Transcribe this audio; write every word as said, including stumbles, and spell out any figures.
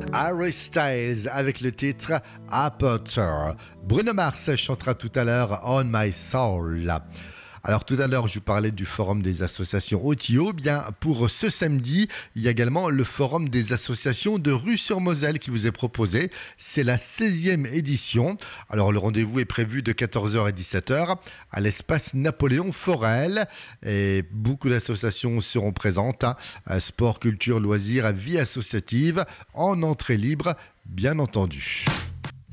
Harry Styles avec le titre Aperture. Bruno Mars chantera tout à l'heure On My Soul. Alors tout à l'heure, je vous parlais du forum des associations O T I O. Bien, pour ce samedi, il y a également le forum des associations de Rue-sur-Moselle qui vous est proposé. C'est la seizième édition. Alors le rendez-vous est prévu de quatorze heures à dix-sept heures à l'espace Napoléon Forel. Et beaucoup d'associations seront présentes. Hein. Sport, culture, loisirs, vie associative, en entrée libre, bien entendu.